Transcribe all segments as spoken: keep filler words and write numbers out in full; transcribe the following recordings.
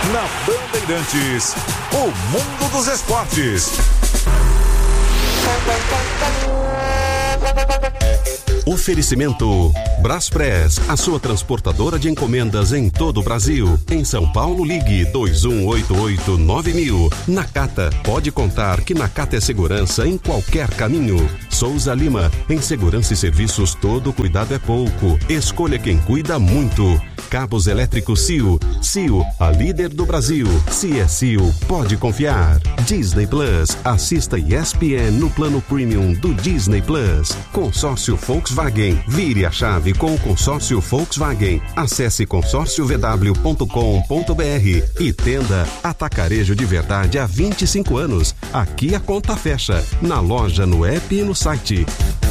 Na Bandeirantes, o mundo dos esportes. Oferecimento Braspress, a sua transportadora de encomendas em todo o Brasil. Em São Paulo, ligue dois um oito oito nove mil. Nakata, pode contar que Nakata é segurança em qualquer caminho. Souza Lima, em segurança e serviços todo cuidado é pouco. Escolha quem cuida muito. Cabos elétricos C I O. C I O, a líder do Brasil. Se é C I O, pode confiar. Disney Plus, assista E S P N no plano premium do Disney Plus. Consórcio Volkswagen, vire a chave com o consórcio Volkswagen. Acesse consórcio v w ponto com ponto b r e Tenda Atacarejo de Verdade há vinte e cinco anos. Aqui a conta fecha, na loja, no app e no site.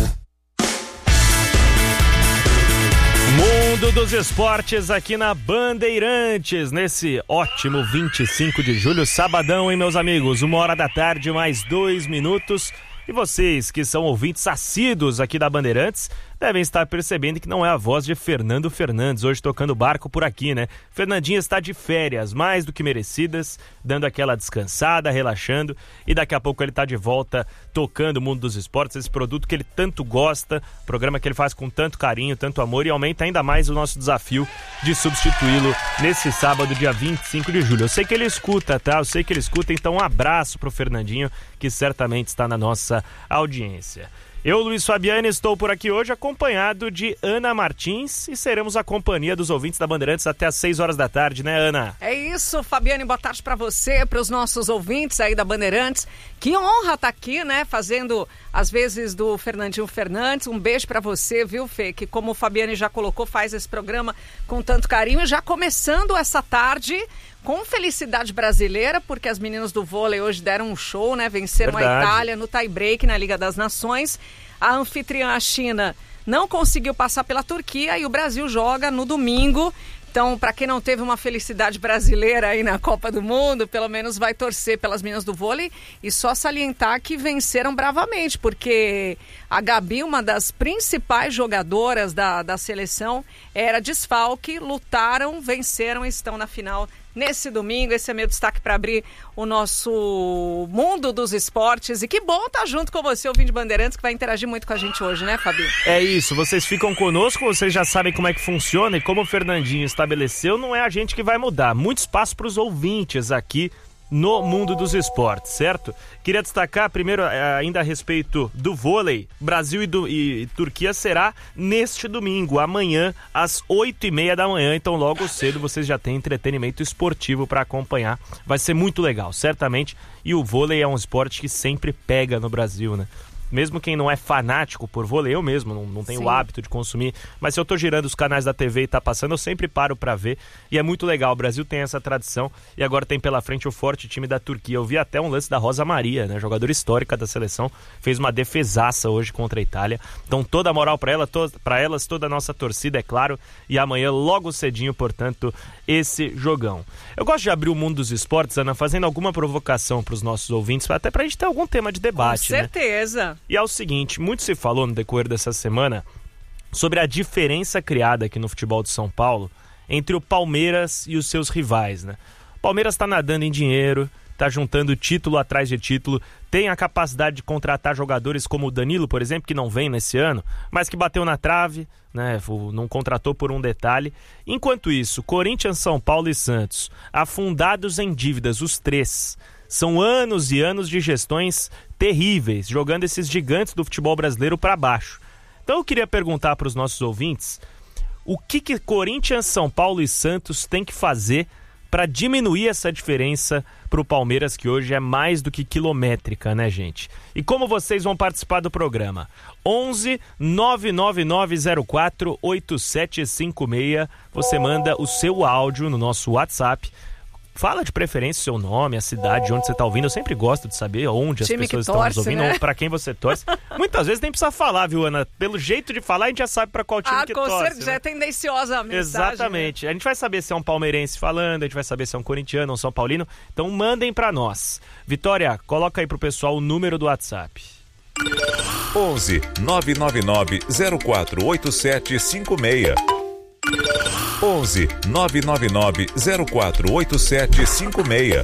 Mundo dos esportes aqui na Bandeirantes, nesse ótimo vinte e cinco de julho, sabadão, hein, meus amigos? Uma hora da tarde, mais dois minutos. E vocês que são ouvintes assíduos aqui da Bandeirantes devem estar percebendo que não é a voz de Fernando Fernandes hoje tocando barco por aqui, né? Fernandinho está de férias, mais do que merecidas, dando aquela descansada, relaxando, e daqui a pouco ele está de volta tocando o mundo dos esportes, esse produto que ele tanto gosta, programa que ele faz com tanto carinho, tanto amor, e aumenta ainda mais o nosso desafio de substituí-lo nesse sábado, dia vinte e cinco de julho. Eu sei que ele escuta, tá? Eu sei que ele escuta, então um abraço pro Fernandinho, que certamente está na nossa audiência. Eu, Luiz Fabiani, estou por aqui hoje acompanhado de Ana Martins e seremos a companhia dos ouvintes da Bandeirantes até às seis horas da tarde, né, Ana? É isso, Fabiane, boa tarde para você, para os nossos ouvintes aí da Bandeirantes. Que honra estar aqui, né, fazendo às vezes do Fernandinho Fernandes. Um beijo para você, viu, Fê, que como o Fabiane já colocou, faz esse programa com tanto carinho, já começando essa tarde com felicidade brasileira, porque as meninas do vôlei hoje deram um show, né? Venceram Verdade. a Itália no tie-break na Liga das Nações. A anfitriã, a China, não conseguiu passar pela Turquia e o Brasil joga no domingo. Então, para quem não teve uma felicidade brasileira aí na Copa do Mundo, pelo menos vai torcer pelas meninas do vôlei e só salientar que venceram bravamente, porque a Gabi, uma das principais jogadoras da, da seleção, era desfalque, lutaram, venceram e estão na final nesse domingo. Esse é meu destaque para abrir o nosso mundo dos esportes. E que bom estar junto com você, ouvinte de Bandeirantes, que vai interagir muito com a gente hoje, né, Fabi? É isso, vocês ficam conosco, vocês já sabem como é que funciona e como o Fernandinho estabeleceu, não é a gente que vai mudar. Muito espaço para os ouvintes aqui no mundo dos esportes, certo? Queria destacar primeiro ainda a respeito do vôlei. Brasil e, do, e, e Turquia será neste domingo, amanhã às oito e meia da manhã, então logo cedo vocês já têm entretenimento esportivo para acompanhar. Vai ser muito legal, certamente, e o vôlei é um esporte que sempre pega no Brasil, né? Mesmo quem não é fanático por vôlei, eu mesmo não, não tenho Sim. o hábito de consumir, mas se eu tô girando os canais da T V e tá passando, eu sempre paro pra ver, e é muito legal. O Brasil tem essa tradição e agora tem pela frente o forte time da Turquia. Eu vi até um lance da Rosa Maria, né, jogadora histórica da seleção, fez uma defesaça hoje contra a Itália, então toda a moral pra, ela, to- pra elas, toda a nossa torcida, é claro, e amanhã logo cedinho, portanto, esse jogão. Eu gosto de abrir o mundo dos esportes, Ana, fazendo alguma provocação pros nossos ouvintes, até pra gente ter algum tema de debate, Com certeza, né? E é o seguinte, muito se falou no decorrer dessa semana sobre a diferença criada aqui no futebol de São Paulo entre o Palmeiras e os seus rivais, né? O Palmeiras está nadando em dinheiro, está juntando título atrás de título, tem a capacidade de contratar jogadores como o Danilo, por exemplo, que não vem nesse ano, mas que bateu na trave, né? Não contratou por um detalhe. Enquanto isso, Corinthians, São Paulo e Santos, afundados em dívidas, os três. São anos e anos de gestões terríveis, jogando esses gigantes do futebol brasileiro para baixo. Então eu queria perguntar para os nossos ouvintes o que, que Corinthians, São Paulo e Santos têm que fazer para diminuir essa diferença para o Palmeiras, que hoje é mais do que quilométrica, né, gente? E como vocês vão participar do programa? onze nove nove nove zero quatro oito sete cinco seis, você manda o seu áudio no nosso WhatsApp. Fala de preferência o seu nome, a cidade, onde você está ouvindo. Eu sempre gosto de saber onde as Time pessoas torce, estão nos ouvindo, né? ou para quem você torce. Muitas vezes nem precisa falar, viu, Ana? Pelo jeito de falar, a gente já sabe para qual time ah, que com torce. certeza, né? É tendenciosa a mensagem. Exatamente. Né? A gente vai saber se é um palmeirense falando, a gente vai saber se é um corintiano ou um são paulino. Então mandem para nós. Vitória, coloca aí pro pessoal o número do WhatsApp. onze nove nove nove zero quatro oito sete cinco seis. onze nove nove nove zero quatro oito sete cinco seis.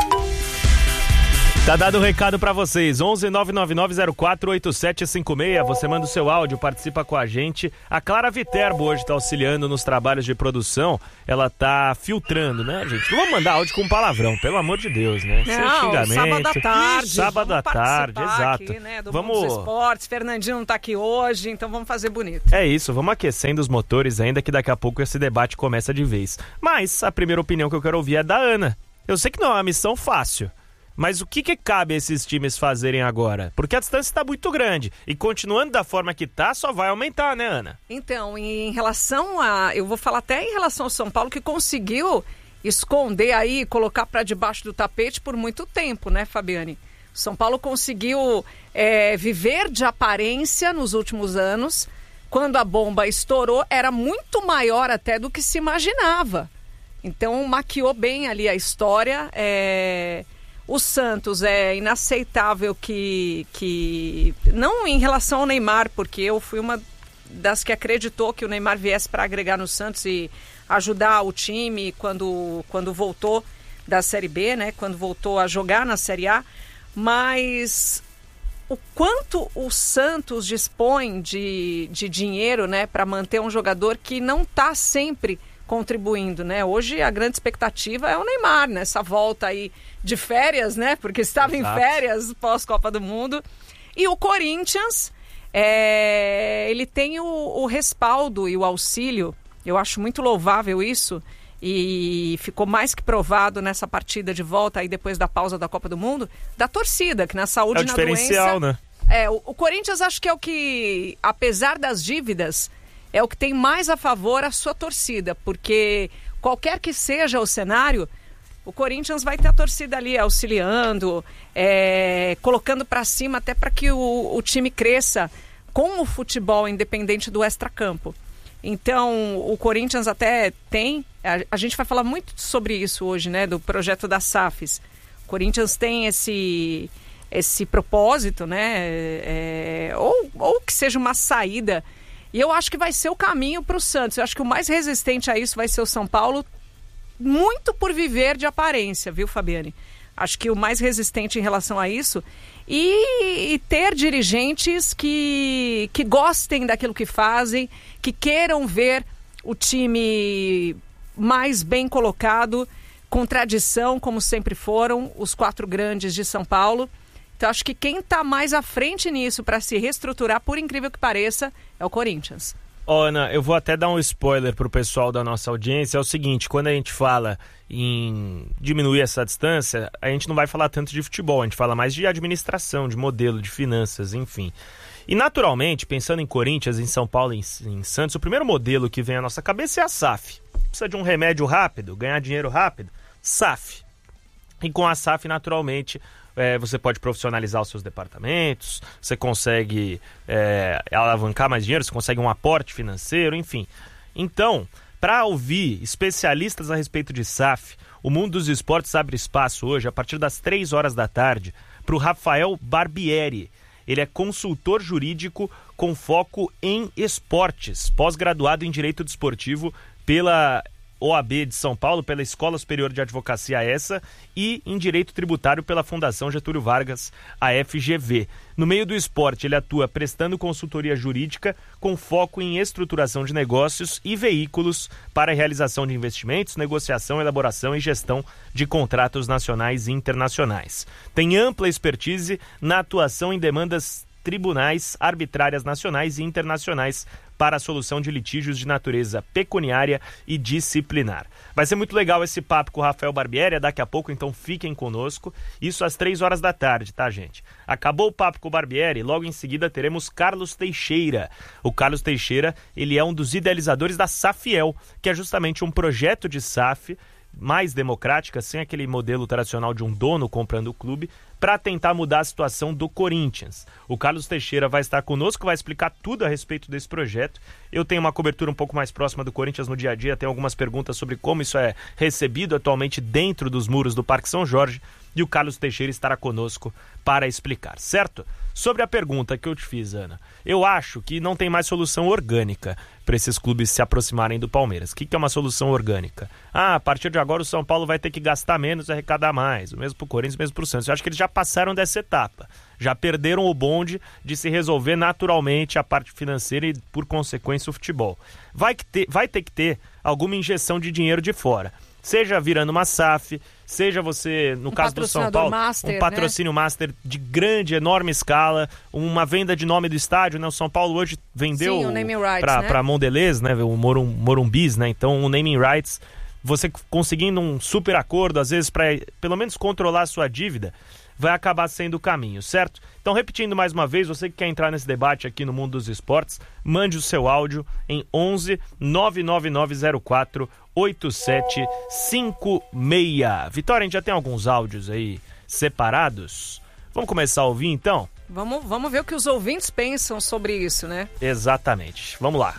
Tá dado o um recado pra vocês, onze nove nove nove zero quatro oito sete cinco seis, você manda o seu áudio, participa com a gente. A Clara Viterbo hoje tá auxiliando nos trabalhos de produção, ela tá filtrando, né, gente? Não vamos mandar áudio com palavrão, pelo amor de Deus, né? Não, sem xingamento. sábado à tarde. Sábado à tarde, exato. Aqui, né, do vamos... Mundo dos Esportes, Fernandinho não tá aqui hoje, então vamos fazer bonito. É isso, vamos aquecendo os motores ainda que daqui a pouco esse debate começa de vez. Mas a primeira opinião que eu quero ouvir é da Ana. Eu sei que não é uma missão fácil, mas o que, que cabe a esses times fazerem agora? Porque a distância está muito grande e continuando da forma que está, só vai aumentar, né, Ana? Então, em relação a... Eu vou falar até em relação ao São Paulo, que conseguiu esconder aí, colocar para debaixo do tapete por muito tempo, né, Fabiane? São Paulo conseguiu é, viver de aparência nos últimos anos. Quando a bomba estourou, era muito maior até do que se imaginava. Então, maquiou bem ali a história. É... O Santos é inaceitável que, que... Não em relação ao Neymar, porque eu fui uma das que acreditou que o Neymar viesse para agregar no Santos e ajudar o time quando, quando voltou da Série B, né? Quando voltou a jogar na Série A. Mas o quanto o Santos dispõe de, de dinheiro, né, para manter um jogador que não está sempre contribuindo, né? Hoje a grande expectativa é o Neymar, nessa volta aí de férias, né? Porque estava Exato. Em férias pós-Copa do Mundo. E o Corinthians, é... ele tem o, o respaldo e o auxílio, eu acho muito louvável isso, e ficou mais que provado nessa partida de volta aí depois da pausa da Copa do Mundo, da torcida, que na saúde e na diferencial, doença... né? É, o, o Corinthians acho que é o que, apesar das dívidas, é o que tem mais a favor a sua torcida, porque qualquer que seja o cenário, o Corinthians vai ter a torcida ali auxiliando, é, colocando para cima até para que o, o time cresça com o futebol independente do extracampo. Então, o Corinthians até tem, a, a gente vai falar muito sobre isso hoje, né, do projeto da S A Fs. O Corinthians tem esse, esse propósito, né, é, ou, ou que seja uma saída. E eu acho que vai ser o caminho para o Santos. Eu acho que o mais resistente a isso vai ser o São Paulo, muito por viver de aparência, viu, Fabiane? Acho que o mais resistente em relação a isso e, e ter dirigentes que, que gostem daquilo que fazem, que queiram ver o time mais bem colocado, com tradição, como sempre foram os quatro grandes de São Paulo. Então, acho que quem está mais à frente nisso para se reestruturar, por incrível que pareça, é o Corinthians. Ó, Ana, eu vou até dar um spoiler pro pessoal da nossa audiência. É o seguinte, quando a gente fala em diminuir essa distância, a gente não vai falar tanto de futebol, a gente fala mais de administração, de modelo, de finanças, enfim. E naturalmente, pensando em Corinthians, em São Paulo, em, em Santos, o primeiro modelo que vem à nossa cabeça é a S A F. Precisa de um remédio rápido, ganhar dinheiro rápido, S A F. E com a S A F, naturalmente... É, você pode profissionalizar os seus departamentos, você consegue é, alavancar mais dinheiro, você consegue um aporte financeiro, enfim. Então, para ouvir especialistas a respeito de S A F, o Mundo dos Esportes abre espaço hoje, a partir das três horas da tarde, para o Rafael Barbieri. Ele é consultor jurídico com foco em esportes, pós-graduado em Direito Desportivo pela O A B de São Paulo, pela Escola Superior de Advocacia essa e em Direito Tributário pela Fundação Getúlio Vargas, a F G V. No meio do esporte, ele atua prestando consultoria jurídica com foco em estruturação de negócios e veículos para a realização de investimentos, negociação, elaboração e gestão de contratos nacionais e internacionais. Tem ampla expertise na atuação em demandas tribunais, arbitrárias nacionais e internacionais para a solução de litígios de natureza pecuniária e disciplinar. Vai ser muito legal esse papo com o Rafael Barbieri, daqui a pouco, então fiquem conosco. Isso às três horas da tarde, tá, gente? Acabou o papo com o Barbieri, logo em seguida teremos Carlos Teixeira. O Carlos Teixeira, ele é um dos idealizadores da Safiel, que é justamente um projeto de S A F mais democrática, sem aquele modelo tradicional de um dono comprando o clube, para tentar mudar a situação do Corinthians. O Carlos Teixeira vai estar conosco, vai explicar tudo a respeito desse projeto. Eu tenho uma cobertura um pouco mais próxima do Corinthians no dia a dia, tenho algumas perguntas sobre como isso é recebido atualmente dentro dos muros do Parque São Jorge. e o Carlos Teixeira estará conosco para explicar, certo? Sobre a pergunta que eu te fiz, Ana, eu acho que não tem mais solução orgânica para esses clubes se aproximarem do Palmeiras. O que, que é uma solução orgânica? Ah, a partir de agora o São Paulo vai ter que gastar menos e arrecadar mais. O mesmo para o Corinthians, o mesmo para o Santos. Eu acho que eles já passaram dessa etapa. Já perderam o bonde de se resolver naturalmente a parte financeira e, por consequência, o futebol. Vai, que ter, vai ter que ter alguma injeção de dinheiro de fora. Seja virando uma S A F, seja você, no um caso do São Paulo, master, um patrocínio né? master de grande, enorme escala, uma venda de nome do estádio, né? O São Paulo hoje vendeu para né? Mondelez, né? O Morum, Morumbis, né? Então o naming rights, você conseguindo um super acordo, às vezes para pelo menos controlar a sua dívida, vai acabar sendo o caminho, certo? Então, repetindo mais uma vez, você que quer entrar nesse debate aqui no Mundo dos Esportes, mande o seu áudio em onze nove nove nove zero quatro oito sete cinco seis. Vitória, a gente já tem alguns áudios aí separados. Vamos começar a ouvir, então? Vamos, vamos ver o que os ouvintes pensam sobre isso, né? Exatamente. Vamos lá.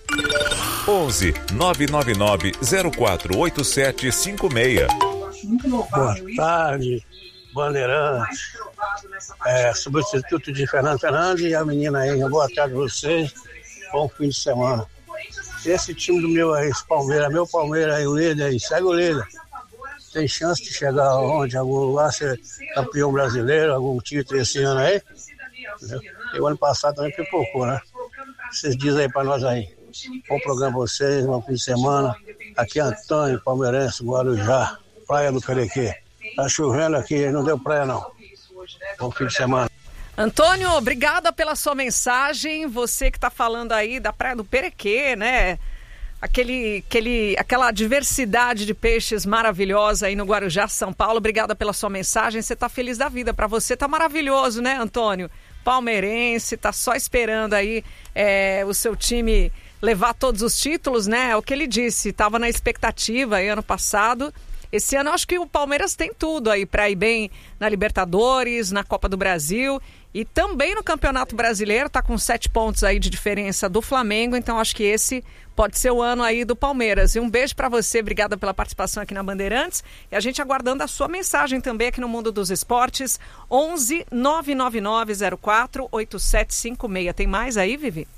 onze nove nove nove zero quatro oito sete cinco seis. Boa tarde, Bandeirantes. É, substituto de Fernando Fernandes e a menina aí. Boa tarde a vocês. Bom fim de semana. Esse time do meu aí, esse Palmeiras, meu Palmeiras aí, o líder aí, segue o líder. Tem chance de chegar onde? Algum lugar, ser campeão brasileiro, algum título esse ano aí? Entendeu? E o ano passado também pipocou, né? Vocês dizem aí pra nós aí. Bom programa pra vocês, bom fim de semana. Aqui é Antônio, palmeirense, Guarujá, Praia do Perequê. Tá chovendo aqui, não deu praia não. Bom fim de semana. Antônio, obrigada pela sua mensagem. Você que está falando aí da Praia do Perequê, né? Aquele, aquele, aquela diversidade de peixes maravilhosa aí no Guarujá, São Paulo. Obrigada pela sua mensagem. Você está feliz da vida. Para você tá maravilhoso, né, Antônio? Palmeirense, tá só esperando aí é, o seu time levar todos os títulos, né? É o que ele disse. Estava na expectativa aí ano passado. Esse ano eu acho que o Palmeiras tem tudo aí para ir bem na Libertadores, na Copa do Brasil e também no Campeonato Brasileiro, tá com sete pontos aí de diferença do Flamengo, então acho que esse pode ser o ano aí do Palmeiras. E um beijo para você, obrigada pela participação aqui na Bandeirantes e a gente aguardando a sua mensagem também aqui no Mundo dos Esportes, onze nove nove nove zero quatro oito sete cinco seis. Tem mais aí, Vivi?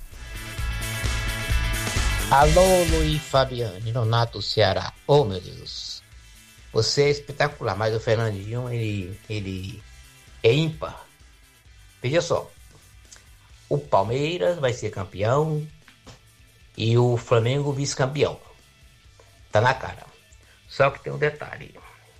Alô, Luiz Fabiane, Nonato Ceará. Oh, meu Deus. Você é espetacular, mas o Fernandinho, ele, ele é ímpar. Veja só, o Palmeiras vai ser campeão e o Flamengo vice-campeão. Tá na cara. Só que tem um detalhe.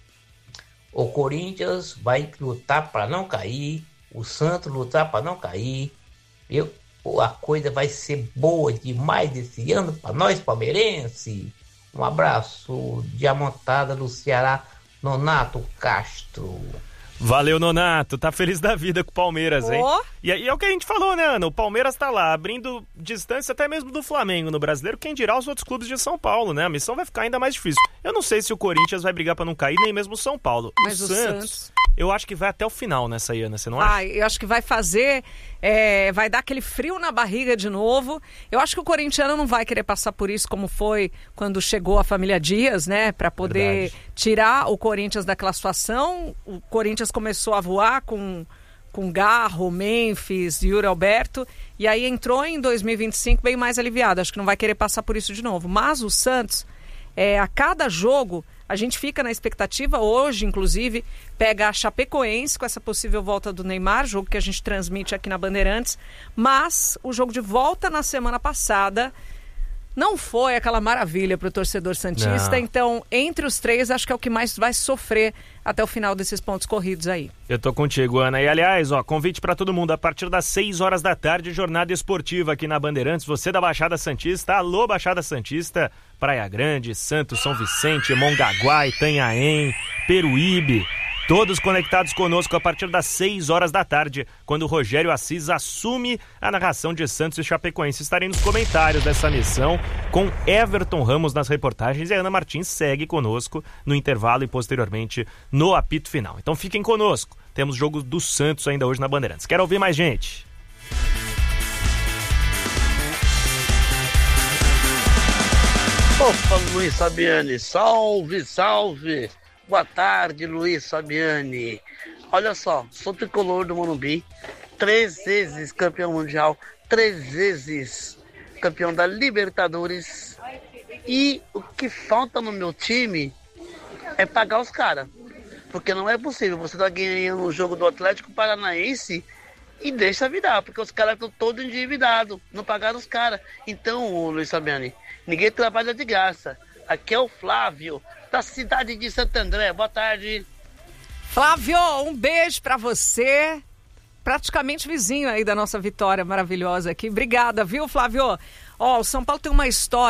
O Corinthians vai lutar para não cair, o Santos lutar para não cair. Viu? A coisa vai ser boa demais esse ano para nós palmeirenses. Um abraço, Diamantada do Ceará, Nonato Castro. Valeu, Nonato. Tá feliz da vida com o Palmeiras, hein? Oh. E, e é o que a gente falou, né, Ana? O Palmeiras tá lá, abrindo distância até mesmo do Flamengo no Brasileiro, quem dirá os outros clubes de São Paulo, né? A missão vai ficar ainda mais difícil. Eu não sei se o Corinthians vai brigar pra não cair, nem mesmo o São Paulo. Mas o, o Santos, Santos, eu acho que vai até o final nessa aí, Ana, você não acha? Ah, eu acho que vai fazer, é, vai dar aquele frio na barriga de novo. Eu acho que o corintiano não vai querer passar por isso como foi quando chegou a família Dias, né? Pra poder Verdade. tirar o Corinthians daquela situação. O Corinthians começou a voar com, com Garro, Memphis, Yuri Alberto, e aí entrou em dois mil e vinte e cinco bem mais aliviado. Acho que não vai querer passar por isso de novo. Mas o Santos, é, a cada jogo, a gente fica na expectativa. Hoje, inclusive, pega a Chapecoense com essa possível volta do Neymar, jogo que a gente transmite aqui na Bandeirantes. Mas o jogo de volta na semana passada não foi aquela maravilha para o torcedor santista. Não. Então, entre os três, acho que é o que mais vai sofrer até o final desses pontos corridos aí. Eu tô contigo, Ana. E, aliás, ó, convite para todo mundo. A partir das seis horas da tarde, jornada esportiva aqui na Bandeirantes. Você da Baixada Santista, alô Baixada Santista, Praia Grande, Santos, São Vicente, Mongaguá, Itanhaém, Peruíbe. Todos conectados conosco a partir das seis horas da tarde, quando o Rogério Assis assume a narração de Santos e Chapecoense. Estarei nos comentários dessa missão com Everton Ramos nas reportagens e a Ana Martins segue conosco no intervalo e posteriormente no apito final. Então fiquem conosco. Temos jogo do Santos ainda hoje na Bandeirantes. Quero ouvir mais gente. Opa, Luiz Fabiane, salve, salve! Boa tarde, Luiz Fabiani. Olha só, sou tricolor do Morumbi, três vezes campeão mundial, três vezes campeão da Libertadores. E o que falta no meu time é pagar os caras. Porque não é possível você estar ganhando o jogo do Atlético Paranaense e deixa virar, porque os caras estão todos endividados, não pagaram os caras. Então, Luiz Fabiani, ninguém trabalha de graça. Aqui é o Flávio, da cidade de Santo André. Boa tarde. Flávio, um beijo pra você. Praticamente vizinho aí da nossa vitória maravilhosa aqui. Obrigada, viu, Flávio? Ó, o São Paulo tem uma história.